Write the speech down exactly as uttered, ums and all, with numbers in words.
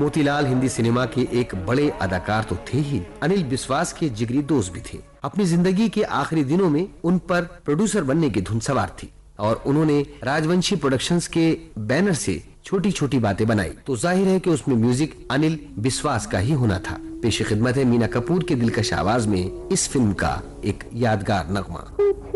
Motilal Hindi cinema के एक बड़े अदाकार तो थे ही, अनिल बिस्वास के जिगरी दोस्त भी थे। अपनी जिंदगी के आखिरी दिनों में उन पर प्रोड्यूसर बनने की धुन सवार थी और उन्होंने राजवंशी प्रोडक्शंस के बैनर से छोटी छोटी बातें बनाई, तो जाहिर है कि उसमें म्यूजिक अनिल बिस्वास का ही होना था। पेश खिदमत है मीना कपूर के दिलकश आवाज में इस फिल्म का एक यादगार नगमा।